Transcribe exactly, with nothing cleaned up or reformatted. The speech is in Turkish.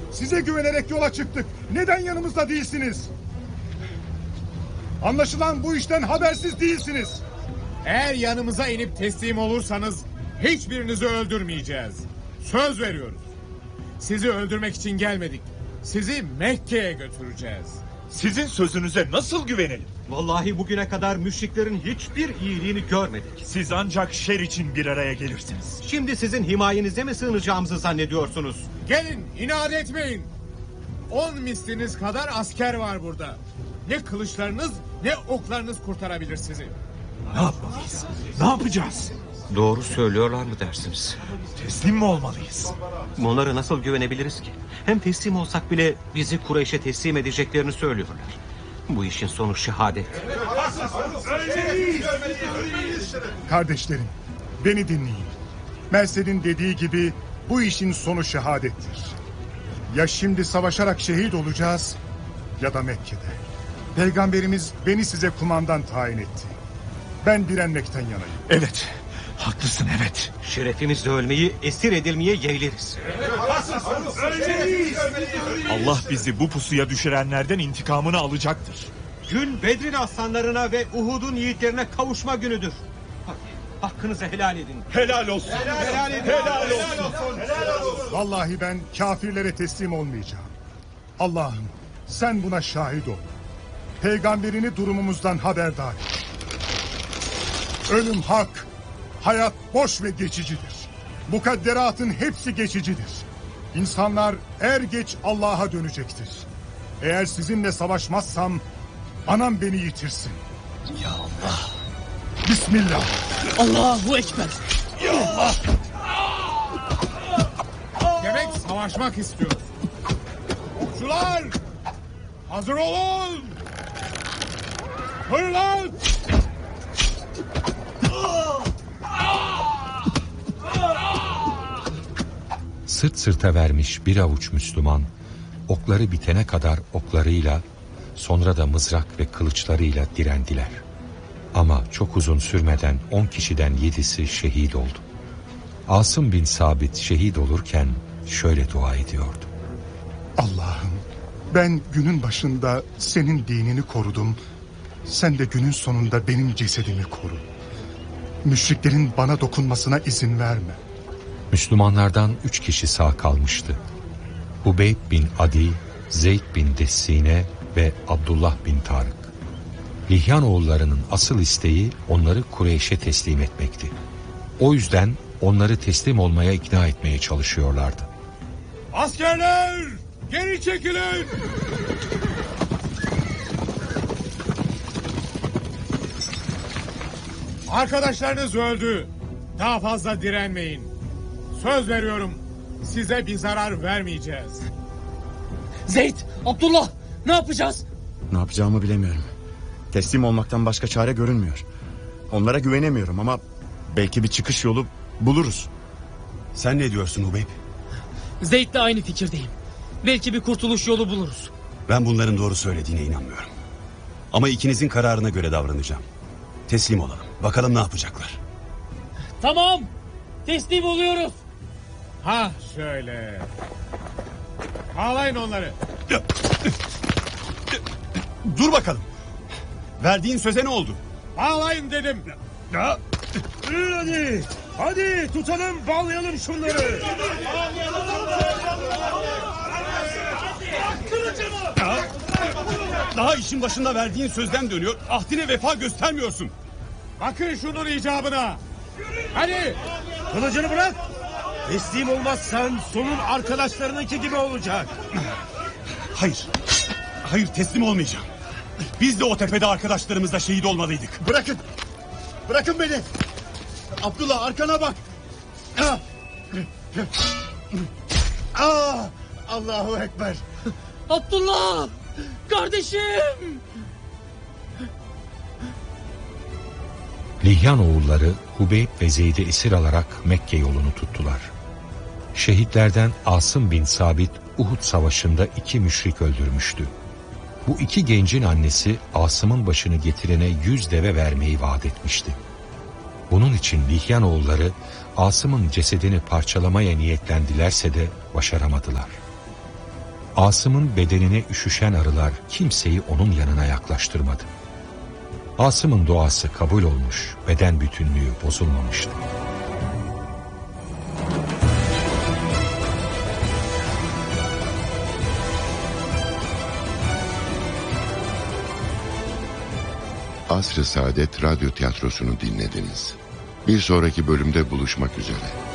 Size güvenerek yola çıktık. Neden yanımızda değilsiniz? Anlaşılan bu işten habersiz değilsiniz. Eğer yanımıza inip teslim olursanız hiçbirinizi öldürmeyeceğiz. Söz veriyoruz. Sizi öldürmek için gelmedik. Sizi Mekke'ye götüreceğiz. Sizin sözünüze nasıl güvenelim? Vallahi bugüne kadar müşriklerin hiçbir iyiliğini görmedik. Siz ancak şer için bir araya gelirsiniz. Şimdi sizin himayenize mi sığınacağımızı zannediyorsunuz? Gelin, inat etmeyin. On misliniz kadar asker var burada. Ne kılıçlarınız ne oklarınız kurtarabilir sizi. Ne yapmalıyız? Ne yapacağız? Doğru söylüyorlar mı dersiniz? Teslim mi olmalıyız? Onlara nasıl güvenebiliriz ki? Hem teslim olsak bile bizi Kureyş'e teslim edeceklerini söylüyorlar. Bu işin sonu şehadet. Kardeşlerim, beni dinleyin. Mersed'in dediği gibi bu işin sonu şehadettir. Ya şimdi savaşarak şehit olacağız ya da Mekke'de. Peygamberimiz beni size kumandan tayin etti. Ben direnmekten yanayım. Evet, haklısın evet. Şerefimizle ölmeyi, esir edilmeye yeğleriz. Allah bizi bu pusuya düşürenlerden intikamını alacaktır. Gün Bedir'in aslanlarına ve Uhud'un yiğitlerine kavuşma günüdür. Hadi, hakkınızı helal edin. Helal olsun. Helal, helal edin. Helal olsun. Helal olsun. Vallahi ben kafirlere teslim olmayacağım. Allah'ım sen buna şahit ol. Peygamberini durumumuzdan haberdar et. Ölüm hak, hayat boş ve geçicidir. Mukadderatın hepsi geçicidir. İnsanlar er geç Allah'a dönecektir. Eğer sizinle savaşmazsam anam beni yitirsin. Ya Allah. Bismillah. Allahu Ekber. Ya Allah. Demek savaşmak istiyoruz. Okçular! Hazır olun! Fırlat! Sırt sırta vermiş bir avuç Müslüman, okları bitene kadar oklarıyla, sonra da mızrak ve kılıçlarıyla direndiler. Ama çok uzun sürmeden on kişiden yedisi şehit oldu. Asım bin Sabit şehit olurken şöyle dua ediyordu. Allah'ım ben günün başında senin dinini korudum. Sen de günün sonunda benim cesedimi koru. Müşriklerin bana dokunmasına izin verme. Müslümanlardan üç kişi sağ kalmıştı. Ubeyb bin Adi, Zeyd bin Dessine ve Abdullah bin Tarık. Lihyan oğullarının asıl isteği onları Kureyş'e teslim etmekti. O yüzden onları teslim olmaya ikna etmeye çalışıyorlardı. Askerler! Geri çekilin! Arkadaşlarınız öldü. Daha fazla direnmeyin. Söz veriyorum. Size bir zarar vermeyeceğiz. Zeyd, Abdullah ne yapacağız? Ne yapacağımı bilemiyorum. Teslim olmaktan başka çare görünmüyor. Onlara güvenemiyorum ama belki bir çıkış yolu buluruz. Sen ne diyorsun Ubeyb? Zeyd'le aynı fikirdeyim. Belki bir kurtuluş yolu buluruz. Ben bunların doğru söylediğine inanmıyorum. Ama ikinizin kararına göre davranacağım. Teslim olalım. Bakalım ne yapacaklar. Tamam. Teslim oluyoruz. Ha şöyle. Bağlayın onları. Dur bakalım. Verdiğin söze ne oldu? Bağlayın dedim. Ya. Hadi. Hadi tutalım, bağlayalım şunları. Ya, daha işin başında verdiğin sözden dönüyor. Ahdine vefa göstermiyorsun. Bakın şunun icabına. Hadi. Kılıcını bırak. Teslim olmazsan sonun arkadaşlarınınki gibi olacak. Hayır. Hayır, teslim olmayacağım. Biz de o tepede arkadaşlarımızla şehit olmalıydık. Bırakın. Bırakın beni. Abdullah arkana bak. Ah. Ah. Allahu Ekber. Abdullah! Kardeşim! Lihyan oğulları Hubeyb ve Zeyd'i esir alarak Mekke yolunu tuttular. Şehitlerden Asım bin Sabit Uhud savaşında iki müşrik öldürmüştü. Bu iki gencin annesi Asım'ın başını getirene yüz deve vermeyi vaat etmişti. Bunun için Lihyan oğulları Asım'ın cesedini parçalamaya niyetlendilerse de başaramadılar. Asım'ın bedenine üşüşen arılar kimseyi onun yanına yaklaştırmadı. Asım'ın duası kabul olmuş, beden bütünlüğü bozulmamıştı. Asr-ı Saadet Radyo Tiyatrosu'nu dinlediniz. Bir sonraki bölümde buluşmak üzere.